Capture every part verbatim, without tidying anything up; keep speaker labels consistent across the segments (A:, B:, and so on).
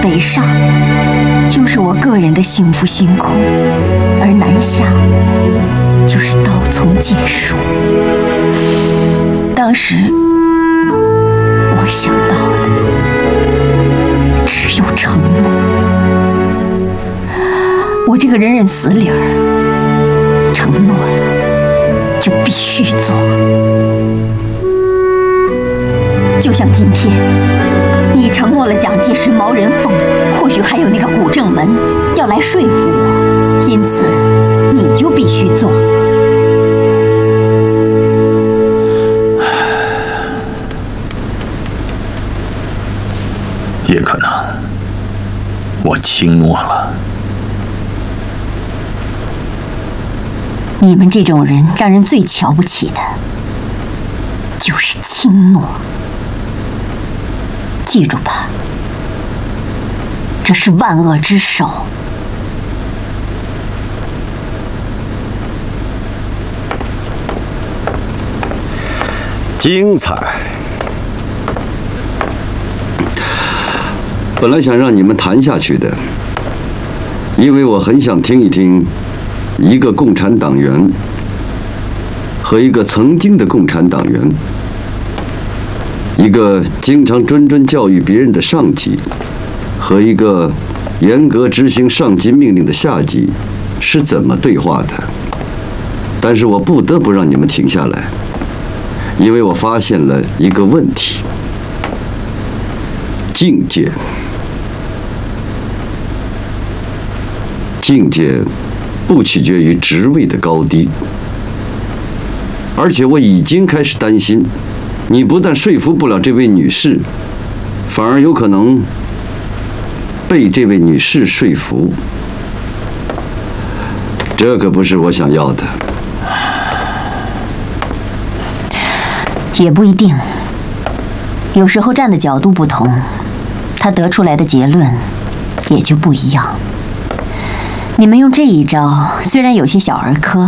A: 北上就是我个人的幸福星空，而南下就是刀锋剑树。当时我想到的只有承诺。我这个人认死理儿，承诺了就必须做。就像今天，你承诺了蒋介石、毛人凤，或许还有那个古正文要来说服我，因此你就必须做。
B: 也可能我轻诺了。
A: 你们这种人让人最瞧不起的就是轻诺。记住吧，这是万恶之首。
C: 精彩！本来想让你们谈下去的，因为我很想听一听一个共产党员和一个曾经的共产党员，一个经常谆谆教育别人的上级和一个严格执行上级命令的下级是怎么对话的。但是我不得不让你们停下来，因为我发现了一个问题：境界。境界不取决于职位的高低，而且我已经开始担心，你不但说服不了这位女士，反而有可能被这位女士说服。这可不是我想要的。
A: 也不一定，有时候站的角度不同，他得出来的结论也就不一样。你们用这一招虽然有些小儿科，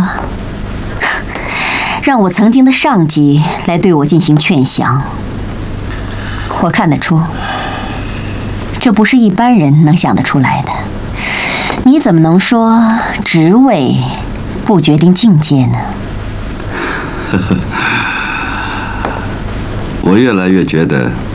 A: 让我曾经的上级来对我进行劝降，我看得出，这不是一般人能想得出来的。你怎么能说职位不决定境界呢？
C: 我越来越觉得